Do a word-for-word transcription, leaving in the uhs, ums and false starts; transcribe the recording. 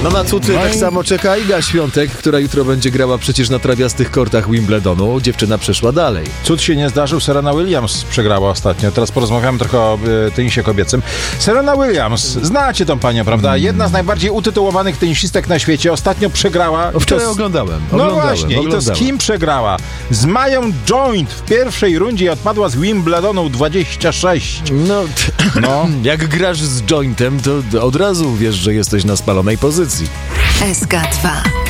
No na cud No tak i- samo czeka Iga Świątek, która jutro będzie grała przecież na trawiastych kortach Wimbledonu. Dziewczyna przeszła dalej. Cud się nie zdarzył, Serena Williams przegrała ostatnio. Teraz porozmawiamy trochę o y, tenisie kobiecym. Serena Williams, znacie tą panią, prawda? Jedna z najbardziej utytułowanych tenisistek na świecie. Ostatnio przegrała. O, wczoraj To z- oglądałem. No oglądałem, właśnie, i to z oglądałem. kim przegrała? Z Mają Joint w pierwszej rundzie i odpadła z Wimbledonu dwadzieścia sześć. No, No. jak grasz z jointem, to od razu wiesz, że jesteś na spalonej pozycji. S K dwa.